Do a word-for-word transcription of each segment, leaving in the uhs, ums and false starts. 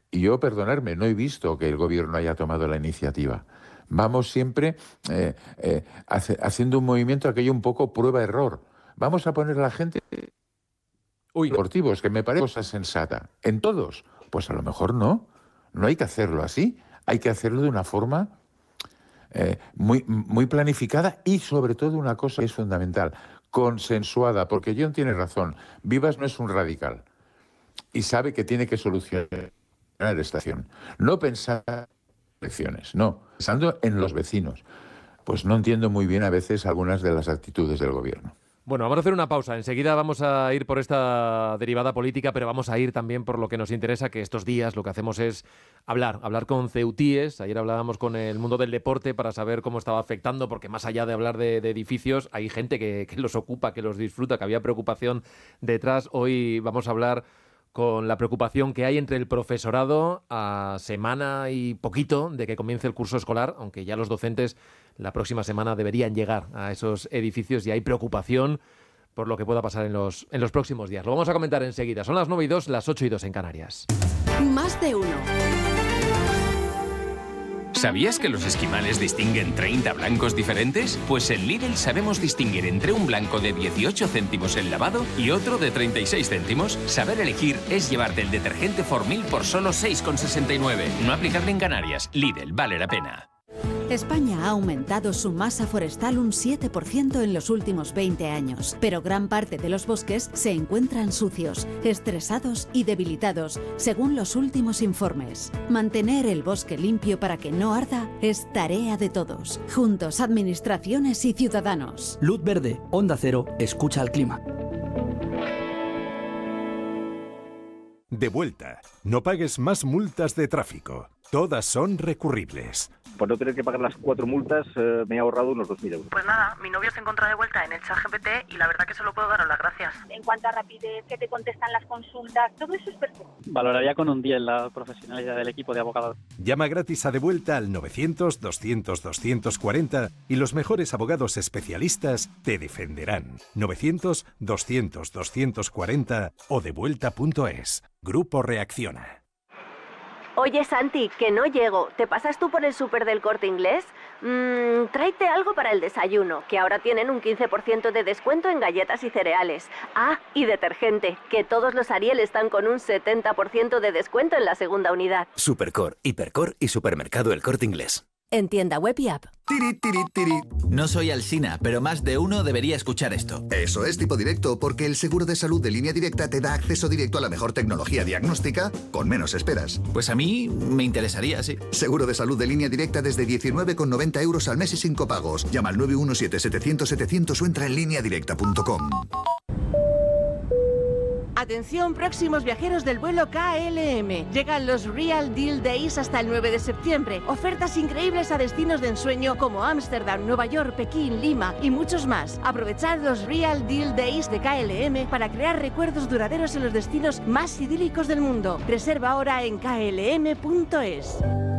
Y yo, perdonadme, no he visto que el gobierno haya tomado la iniciativa. Vamos siempre eh, eh, hace, haciendo un movimiento aquello un poco prueba-error. Vamos a poner a la gente... Uy, deportivos, que me parece cosa sensata. ¿En todos? Pues a lo mejor no. No hay que hacerlo así. Hay que hacerlo de una forma eh, muy, muy planificada y, sobre todo, una cosa que es fundamental, consensuada. Porque John tiene razón. Vivas no es un radical. Y sabe que tiene que solucionar la estación. No pensar en elecciones, no. Pensando en los vecinos. Pues no entiendo muy bien a veces algunas de las actitudes del gobierno. Bueno, vamos a hacer una pausa. Enseguida vamos a ir por esta derivada política, pero vamos a ir también por lo que nos interesa, que estos días lo que hacemos es hablar, hablar con ceutíes. Ayer hablábamos con el mundo del deporte para saber cómo estaba afectando, porque más allá de hablar de, de edificios, hay gente que, que los ocupa, que los disfruta, que había preocupación detrás. Hoy vamos a hablar con la preocupación que hay entre el profesorado a semana y poquito de que comience el curso escolar, aunque ya los docentes la próxima semana deberían llegar a esos edificios y hay preocupación por lo que pueda pasar en los, en los próximos días. Lo vamos a comentar enseguida. Son las nueve y dos, las ocho y dos en Canarias. Más de uno. ¿Sabías que los esquimales distinguen treinta blancos diferentes? Pues en Lidl sabemos distinguir entre un blanco de dieciocho céntimos el lavado y otro de treinta y seis céntimos. Saber elegir es llevarte el detergente Formil por solo seis con sesenta y nueve. No aplicable en Canarias. Lidl, vale la pena. España ha aumentado su masa forestal un siete por ciento en los últimos veinte años, pero gran parte de los bosques se encuentran sucios, estresados y debilitados, según los últimos informes. Mantener el bosque limpio para que no arda es tarea de todos, juntos administraciones y ciudadanos. Luz verde, Onda Cero, escucha al clima. De vuelta. No pagues más multas de tráfico. Todas son recurribles. Por no tener que pagar las cuatro multas, eh, me he ahorrado unos dos mil euros. Pues nada, mi novio se encontró de vuelta en el ChatGPT y la verdad que solo puedo daros las gracias. En cuanto a rapidez, que te contestan las consultas, todo eso es perfecto. Valoraría con un diez la profesionalidad del equipo de abogados. Llama gratis a De Vuelta al novecientos, doscientos, doscientos cuarenta y los mejores abogados especialistas te defenderán. novecientos, doscientos, doscientos cuarenta o devuelta punto es. Grupo Reacciona. Oye, Santi, que no llego. ¿Te pasas tú por el súper del Corte Inglés? Mmm, tráete algo para el desayuno, que ahora tienen un quince por ciento de descuento en galletas y cereales. Ah, y detergente, que todos los Ariel están con un setenta por ciento de descuento en la segunda unidad. Supercor, Hipercor y Supermercado El Corte Inglés. En tienda web y app. Tiri, tiri, tiri. No soy Alsina, pero más de uno debería escuchar esto. Eso es Tipo Directo, porque el seguro de salud de Línea Directa te da acceso directo a la mejor tecnología diagnóstica con menos esperas. Pues a mí me interesaría, sí. Seguro de salud de Línea Directa desde diecinueve con noventa euros al mes y sin copagos. Llama al nueve uno siete, setecientos, setecientos o entra en línea directa punto com. Atención, próximos viajeros del vuelo K L M. Llegan los Real Deal Days hasta el nueve de septiembre. Ofertas increíbles a destinos de ensueño como Ámsterdam, Nueva York, Pekín, Lima y muchos más. Aprovechad los Real Deal Days de K L M para crear recuerdos duraderos en los destinos más idílicos del mundo. Reserva ahora en K L M punto es.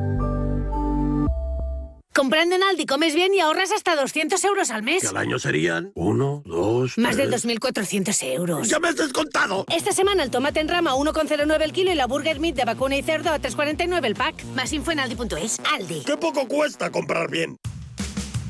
Comprando en Aldi comes bien y ahorras hasta doscientos euros al mes. Que al año serían uno, dos, Más tres... de dos mil cuatrocientos euros. ¡Ya me has descontado! Esta semana el tomate en rama a uno con cero nueve el kilo y la burger meat de vacuna y cerdo a tres con cuarenta y nueve el pack. Más info en aldi punto es. Aldi. ¡Qué poco cuesta comprar bien!